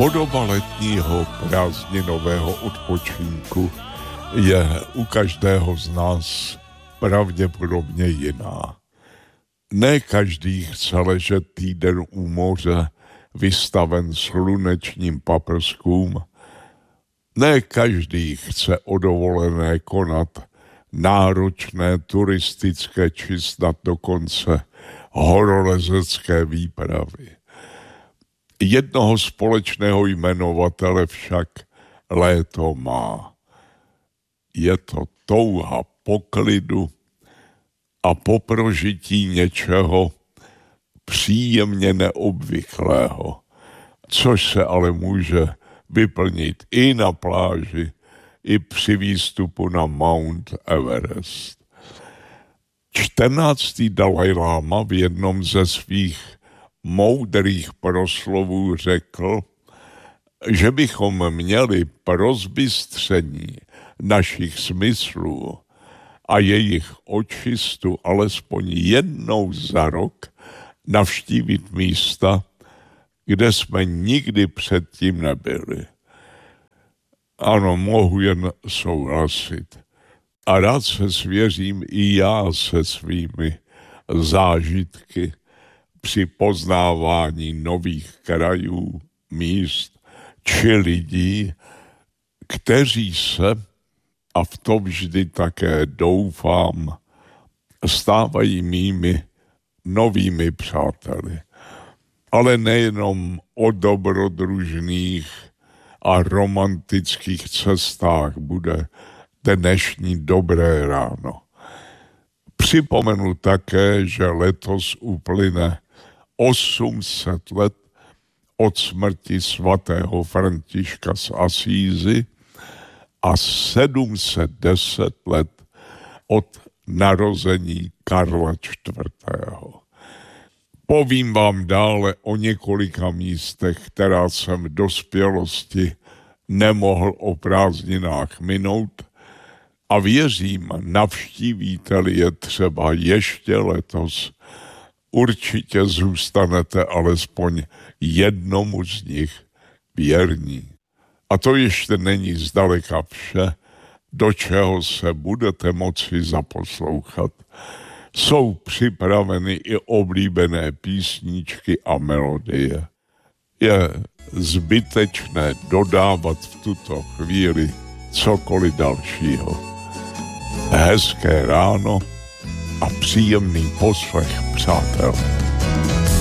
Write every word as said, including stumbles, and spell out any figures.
Podoba letního prázdninového odpočinku je u každého z nás pravděpodobně jiná. Ne každý chce ležet týden u moře, vystaven slunečním paprskům. Ne každý chce o dovolené konat náročné turistické či snad dokonce horolezecké výpravy. Jednoho společného jmenovatele však léto má. Je to touha po klidu a po prožití něčeho příjemně neobvyklého, což se ale může vyplnit i na pláži, i při výstupu na Mount Everest. čtrnáctý Dalajláma v jednom ze svých moudrých proslovů řekl, že bychom měli pro zbystření našich smyslů a jejich očistu alespoň jednou za rok navštívit místa, kde jsme nikdy předtím nebyli. Ano, mohu jen souhlasit. A rád se svěřím i já se svými zážitky při poznávání nových krajů, míst či lidí, kteří se, a v to vždy také doufám, stávají mými novými přáteli. Ale nejenom o dobrodružných a romantických cestách bude dnešní dobré ráno. Připomenu také, že letos uplyne osm set let od smrti svatého Františka z Asízy a sedm set deset let od narození Karla čtvrtého. Povím vám dále o několika místech, která jsem v dospělosti nemohl o prázdninách minout a věřím, navštívíte-li je třeba ještě letos, určitě zůstanete alespoň jednomu z nich věrní. A to ještě není zdaleka vše, do čeho se budete moci zaposlouchat. Jsou připraveny i oblíbené písničky a melodie. Je zbytečné dodávat v tuto chvíli cokoliv dalšího. Hezké ráno a příjemný poslech, přátelé.